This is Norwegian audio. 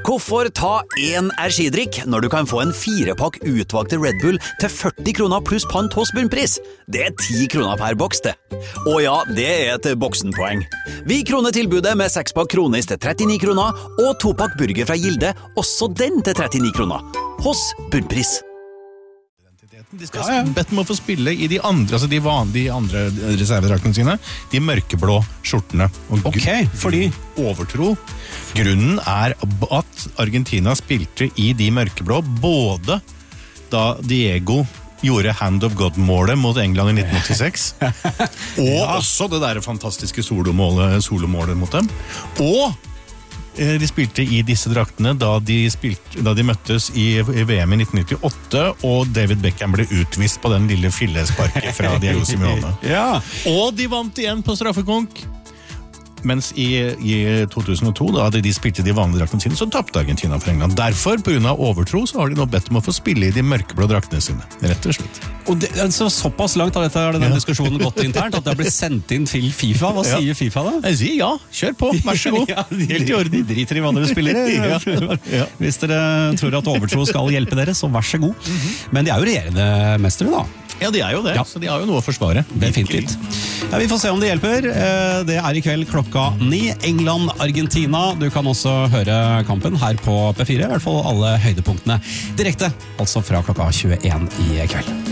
Hvorfor ta en energidrikk når du kan få en 4-pakk utvalgte Red Bull til 40 kroner pluss pant hos Bunnpris? Det 10 kroner per boks, det. Og ja, det et boksenpoeng. Vi kroner tilbudet med 6-pakk Kronis til 39 kroner, og 2-pakk burger fra Gilde, også den til 39 kroner. Hos Bunnpris. De skal bedt om å få spille i de andre, altså de vanlige andre reservedraktene sine, de mørkeblå skjortene. Og fordi overtro. Grunnen at Argentina spilte i de mørkeblå, både da Diego gjorde Hand of God-målet mot England i 1986, og også det der fantastiske solomålet mot dem, og de spilte i disse draktene da de møttes i VM i 1998, og David Beckham ble utvist på den lille fillesparket fra Diego Simeone. Og de vant igjen på straffekonk. Mens i 2002, da de spilte de vanlige draktene sine, så tappte Argentina for England. Derfor, på grunn av overtro, så har de nå bedt om å få spille i de mørkeblå draktene sine, rett og slett. Og så såpass langt har denne diskusjonen gått internt, at det har blitt sendt inn til FIFA. Hva sier FIFA da? Jeg sier ja, kjør på, vær så god. Helt i orden. De driter i hva dere spiller. Hvis dere tror at overtro skal hjelpe dere, så vær så god. Men de jo regjerende mestere da. Ja, de jo det, så de har jo noe å forsvare. Definitivt. Ja, vi får se om det hjelper. Det i kveld klokka 9. England-Argentina. Du kan også høre kampen her på P4, i hvert fall alle høydepunktene direkte, altså fra klokka 21 i kveld.